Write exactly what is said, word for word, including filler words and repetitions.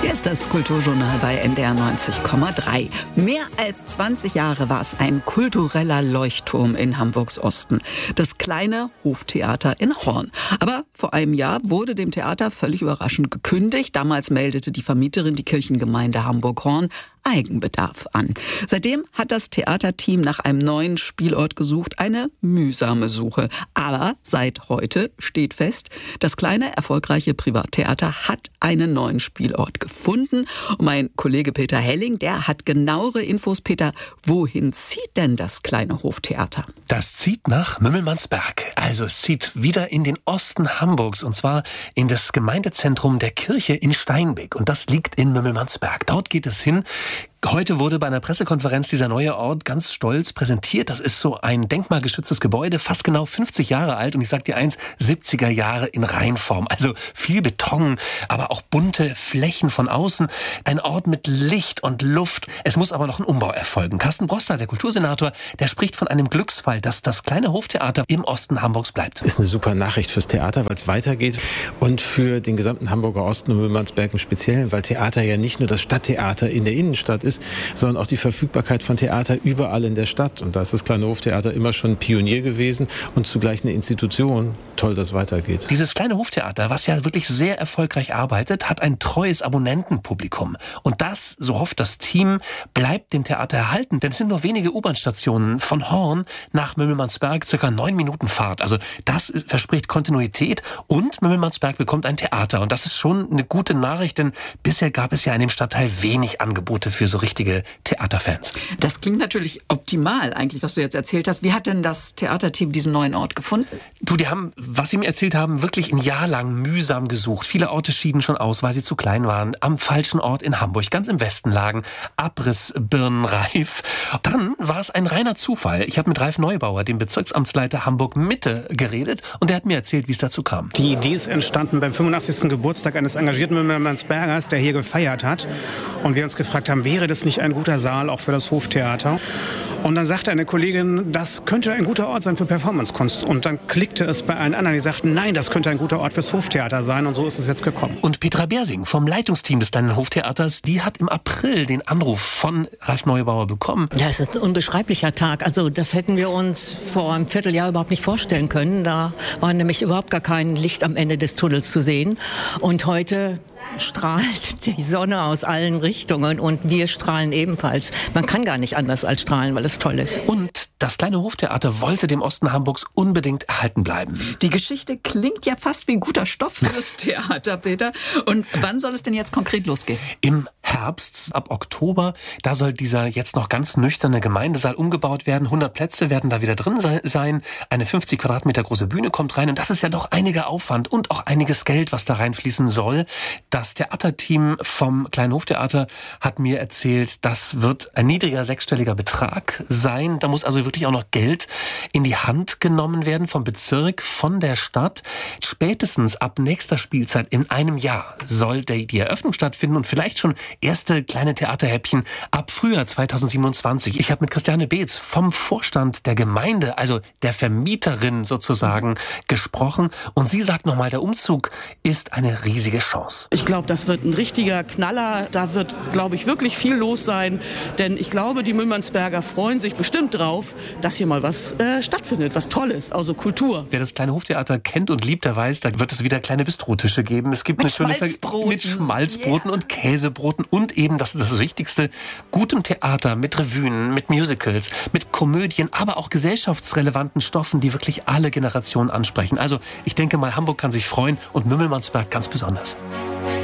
Hier ist das Kulturjournal bei N D R neunzig Komma drei. Mehr als zwanzig Jahre war es ein kultureller Leuchtturm in Hamburgs Osten. Das kleine Hoftheater in Horn. Aber vor einem Jahr wurde dem Theater völlig überraschend gekündigt. Damals meldete die Vermieterin, die Kirchengemeinde Hamburg-Horn, Eigenbedarf an. Seitdem hat das Theaterteam nach einem neuen Spielort gesucht. Eine mühsame Suche. Aber seit heute steht fest, das kleine, erfolgreiche Privattheater hat einen neuen Spielort gefunden. Und mein Kollege Peter Helling, der hat genauere Infos. Peter, wohin zieht denn das kleine Hoftheater? Das zieht nach Mümmelmannsberg. Also es zieht wieder in den Osten Hamburgs, und zwar in das Gemeindezentrum der Kirche in Steinbeck. Und das liegt in Mümmelmannsberg. Dort geht es hin. Heute wurde bei einer Pressekonferenz dieser neue Ort ganz stolz präsentiert. Das ist so ein denkmalgeschütztes Gebäude, fast genau fünfzig Jahre alt. Und ich sag dir eins, siebziger Jahre in Reinform. Also viel Beton, aber auch bunte Flächen von außen. Ein Ort mit Licht und Luft. Es muss aber noch ein Umbau erfolgen. Carsten Broster, der Kultursenator, der spricht von einem Glücksfall, dass das kleine Hoftheater im Osten Hamburgs bleibt. Ist eine super Nachricht fürs Theater, weil es weitergeht. Und für den gesamten Hamburger Osten und Mümmelmannsberg im Speziellen, weil Theater ja nicht nur das Stadttheater in der Innenstadt ist, sondern auch die Verfügbarkeit von Theater überall in der Stadt. Und da ist das kleine Hoftheater immer schon Pionier gewesen und zugleich eine Institution. Toll, dass es weitergeht. Dieses kleine Hoftheater, was ja wirklich sehr erfolgreich arbeitet, hat ein treues Abonnentenpublikum. Und das, so hofft das Team, bleibt dem Theater erhalten. Denn es sind nur wenige U-Bahn-Stationen von Horn nach Mümmelmannsberg, circa neun Minuten Fahrt. Also das verspricht Kontinuität, und Mümmelmannsberg bekommt ein Theater. Und das ist schon eine gute Nachricht, denn bisher gab es ja in dem Stadtteil wenig Angebote für so richtige Theaterfans. Das klingt natürlich optimal eigentlich, was du jetzt erzählt hast. Wie hat denn das Theaterteam diesen neuen Ort gefunden? Du, die haben, was sie mir erzählt haben, wirklich ein Jahr lang mühsam gesucht. Viele Orte schieden schon aus, weil sie zu klein waren. Am falschen Ort in Hamburg, ganz im Westen lagen. Abrissbirnenreif. Dann war es ein reiner Zufall. Ich habe mit Ralf Neubauer, dem Bezirksamtsleiter Hamburg-Mitte, geredet, und der hat mir erzählt, wie es dazu kam. Die Idee ist entstanden beim fünfundachtzigsten Geburtstag eines engagierten Mümmelmannsbergers, der hier gefeiert hat. Und wir uns gefragt haben, wäre das nicht ein guter Saal auch für das Hoftheater? Und dann sagte eine Kollegin, das könnte ein guter Ort sein für Performancekunst. Und dann klickte es bei allen anderen, die sagten, nein, das könnte ein guter Ort fürs Hoftheater sein. Und so ist es jetzt gekommen. Und Petra Bersing vom Leitungsteam des kleinen Hoftheaters, die hat im April den Anruf von Ralf Neubauer bekommen. Ja, es ist ein unbeschreiblicher Tag. Also das hätten wir uns vor einem Vierteljahr überhaupt nicht vorstellen können. Da war nämlich überhaupt gar kein Licht am Ende des Tunnels zu sehen. Und heute strahlt die Sonne aus allen Richtungen, und wir strahlen ebenfalls. Man kann gar nicht anders als strahlen, weil es toll ist. Und das kleine Hoftheater wollte dem Osten Hamburgs unbedingt erhalten bleiben. Die Geschichte klingt ja fast wie ein guter Stoff fürs Theater, Peter. Und wann soll es denn jetzt konkret losgehen? Im Herbst, ab Oktober, da soll dieser jetzt noch ganz nüchterne Gemeindesaal umgebaut werden. hundert Plätze werden da wieder drin sein. Eine fünfzig Quadratmeter große Bühne kommt rein. Und das ist ja doch einiger Aufwand und auch einiges Geld, was da reinfließen soll. Das Theaterteam vom kleinen Hoftheater hat mir erzählt, das wird ein niedriger sechsstelliger Betrag sein. Da muss also wirklich auch noch Geld in die Hand genommen werden vom Bezirk, von der Stadt. Spätestens ab nächster Spielzeit in einem Jahr soll die, die Eröffnung stattfinden und vielleicht schon erste kleine Theaterhäppchen ab Frühjahr zweitausendsiebenundzwanzig. Ich habe mit Christiane Beetz vom Vorstand der Gemeinde, also der Vermieterin sozusagen, gesprochen, und sie sagt nochmal, der Umzug ist eine riesige Chance. Ich glaube, das wird ein richtiger Knaller. Da wird, glaube ich, wirklich viel los sein, denn ich glaube, die Mümmelmannsberger freuen sich bestimmt drauf, dass hier mal was äh, stattfindet, was Tolles, also Kultur. Wer das kleine Hoftheater kennt und liebt, der weiß, da wird es wieder kleine Bistrotische geben. Es gibt mit eine schöne Schmalzbroten. mit Schmalzbroten Yeah. und Käsebroten und eben, das ist das Wichtigste, gutem Theater mit Revuen, mit Musicals, mit Komödien, aber auch gesellschaftsrelevanten Stoffen, die wirklich alle Generationen ansprechen. Also ich denke mal, Hamburg kann sich freuen und Mümmelmannsberg ganz besonders.